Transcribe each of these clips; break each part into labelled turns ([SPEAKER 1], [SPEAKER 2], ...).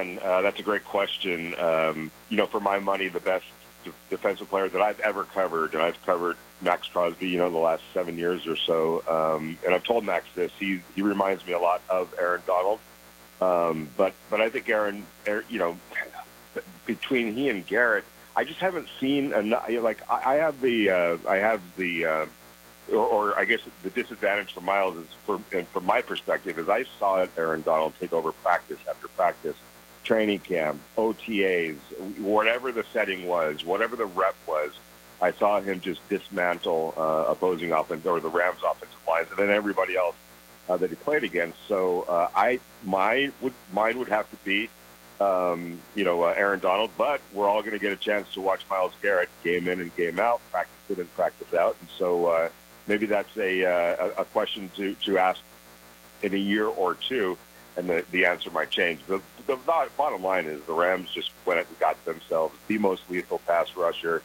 [SPEAKER 1] man, that's a great question. For my money, the best defensive player that I've ever covered, and I've covered Max Crosby, the last 7 years or so. And I've told Max this. He reminds me a lot of Aaron Donald. But I think Aaron, between he and Garrett, I just haven't seen enough. I have the or I guess the disadvantage for Miles is, from my perspective, is I saw Aaron Donald take over practice after practice, training camp, OTAs, whatever the setting was, whatever the rep was. I saw him just dismantle opposing offense or the Rams' offensive lines, and then everybody else that he played against. So mine would have to be Aaron Donald, but we're all going to get a chance to watch Myles Garrett game in and game out, practice in and practice out, and so maybe that's a question to ask in a year or two, and the answer might change. The bottom line is the Rams just went and got themselves the most lethal pass rusher,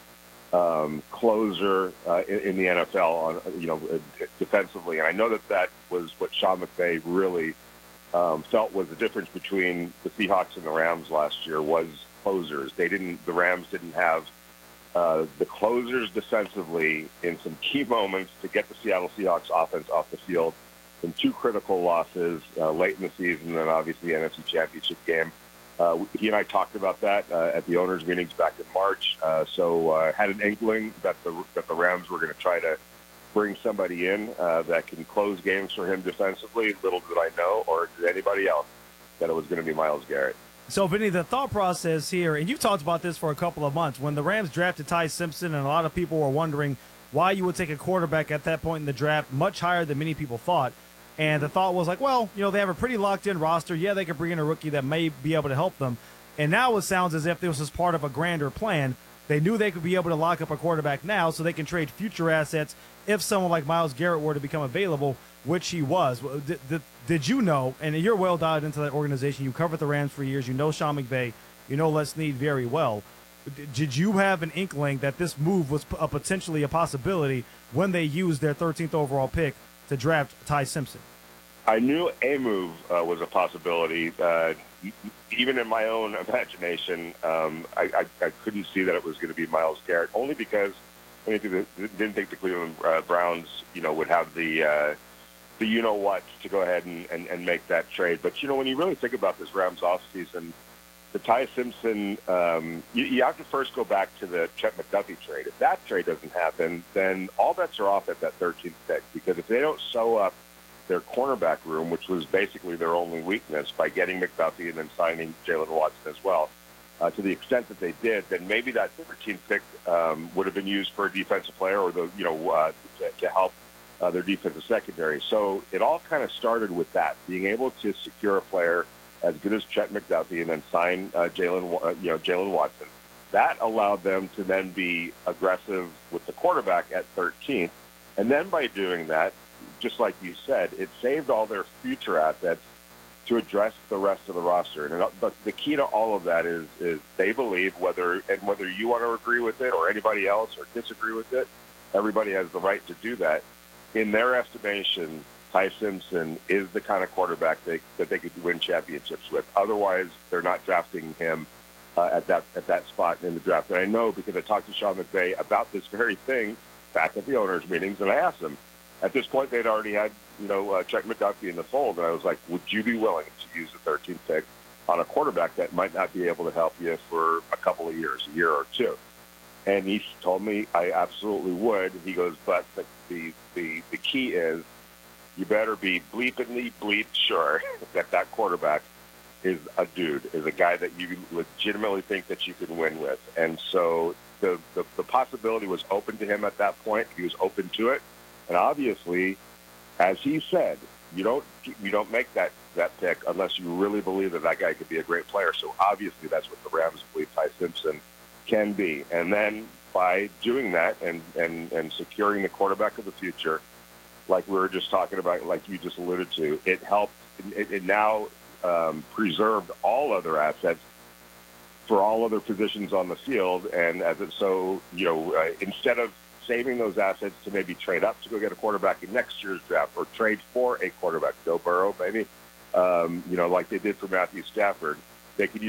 [SPEAKER 1] closer in the NFL on defensively, and I know that was what Sean McVay really felt was the difference between the Seahawks and the Rams last year was closers. The Rams didn't have the closers defensively in some key moments to get the Seattle Seahawks offense off the field in two critical losses late in the season, and then obviously the NFC Championship game. He and I talked about that at the owners' meetings back in March. So had an inkling that the Rams were going to try to bring somebody in that can close games for him defensively. Little did I know, or did anybody else, that it was going to be Myles Garrett.
[SPEAKER 2] So, Vinny, the thought process here, and you've talked about this for a couple of months, when the Rams drafted Ty Simpson, and a lot of people were wondering why you would take a quarterback at that point in the draft much higher than many people thought. And the thought was like, well, they have a pretty locked-in roster. Yeah, they could bring in a rookie that may be able to help them. And now it sounds as if this was part of a grander plan. They knew they could be able to lock up a quarterback now so they can trade future assets if someone like Myles Garrett were to become available, which he was. Did you know, and you're well dialed into that organization, you covered the Rams for years, you know Sean McVay, you know Les Snead very well. Did you have an inkling that this move was potentially a possibility when they used their 13th overall pick to draft Ty Simpson?
[SPEAKER 1] I knew a move was a possibility. Even in my own imagination, I couldn't see that it was going to be Myles Garrett, only because I didn't think the Cleveland Browns, would have the you-know-what to go ahead and make that trade. But, when you really think about this Rams offseason, the Ty Simpson, you have to first go back to the Chet McDuffie trade. If that trade doesn't happen, then all bets are off at that 13th pick, because if they don't sew up their cornerback room, which was basically their only weakness, by getting McDuffie and then signing Jalen Watson as well, to the extent that they did, then maybe that 13th pick would have been used for a defensive player or to help their defensive secondary. So it all kind of started with that, being able to secure a player as good as Chet McDuffie and then sign Jalen Watson. That allowed them to then be aggressive with the quarterback at 13th, and then by doing that, just like you said, it saved all their future assets to address the rest of the roster. But the key to all of that is they believe, whether you want to agree with it or anybody else or disagree with it, everybody has the right to do that. In their estimation, Ty Simpson is the kind of quarterback that they could win championships with. Otherwise, they're not drafting him at that spot in the draft. And I know because I talked to Sean McVay about this very thing back at the owners' meetings, and I asked him. At this point, they'd already had, Chet McDuffie in the fold, and I was like, would you be willing to use the 13th pick on a quarterback that might not be able to help you for a couple of years, a year or two? And he told me I absolutely would. He goes, but the key is you better be bleep sure that quarterback is a dude, is a guy that you legitimately think that you can win with. And so the possibility was open to him at that point. He was open to it. And obviously, as he said, you don't make that pick unless you really believe that guy could be a great player. So obviously, that's what the Rams believe Ty Simpson can be. And then by doing that and securing the quarterback of the future, like we were just talking about, like you just alluded to, it helped. It now preserved all other assets for all other positions on the field. And instead of saving those assets to maybe trade up to go get a quarterback in next year's draft or trade for a quarterback, Joe Burrow, maybe, like they did for Matthew Stafford, they could